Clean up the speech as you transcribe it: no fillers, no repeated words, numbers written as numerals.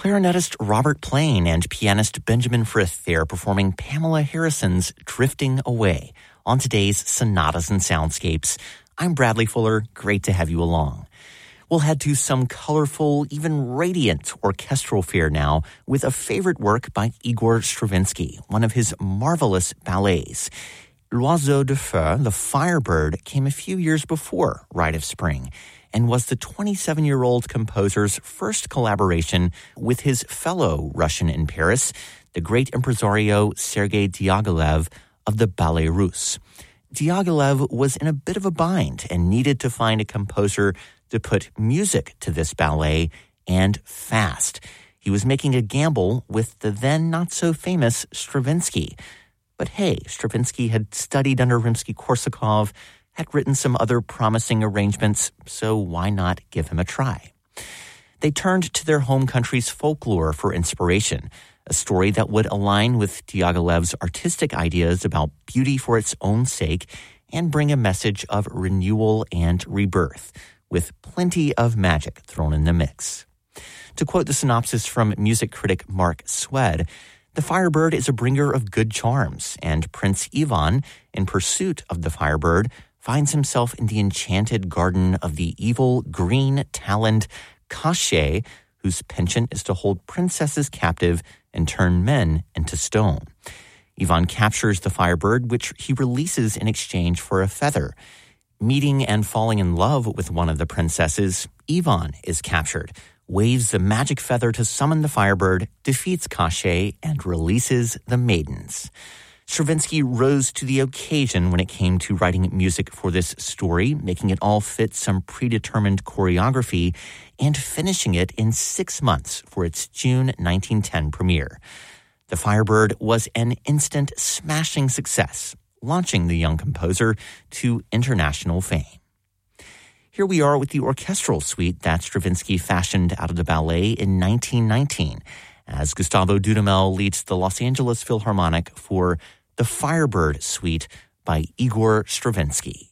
clarinetist Robert Plain and pianist Benjamin Frith there performing Pamela Harrison's Drifting Away on today's Sonatas and Soundscapes. I'm Bradley Fuller. Great to have you along. We'll head to some colorful, even radiant orchestral fare now with a favorite work by Igor Stravinsky, one of his marvelous ballets. L'Oiseau de Feu, The Firebird, came a few years before Rite of Spring and was the 27-year-old composer's first collaboration with his fellow Russian in Paris, the great impresario Sergei Diaghilev of the Ballet Russe. Diaghilev was in a bit of a bind and needed to find a composer to put music to this ballet, and fast. He was making a gamble with the then not-so-famous Stravinsky. But hey, Stravinsky had studied under Rimsky-Korsakov, had written some other promising arrangements, so why not give him a try? They turned to their home country's folklore for inspiration, a story that would align with Diaghilev's artistic ideas about beauty for its own sake and bring a message of renewal and rebirth, with plenty of magic thrown in the mix. To quote the synopsis from music critic Mark Swed, the Firebird is a bringer of good charms, and Prince Ivan, in pursuit of the Firebird, finds himself in the enchanted garden of the evil green-taloned Koshay, whose penchant is to hold princesses captive and turn men into stone. Ivan captures the Firebird, which he releases in exchange for a feather. Meeting and falling in love with one of the princesses, Ivan is captured, waves the magic feather to summon the Firebird, defeats Koshay, and releases the maidens. Stravinsky rose to the occasion when it came to writing music for this story, making it all fit some predetermined choreography and finishing it in 6 months for its June 1910 premiere. The Firebird was an instant smashing success, launching the young composer to international fame. Here we are with the orchestral suite that Stravinsky fashioned out of the ballet in 1919, as Gustavo Dudamel leads the Los Angeles Philharmonic for The Firebird Suite by Igor Stravinsky.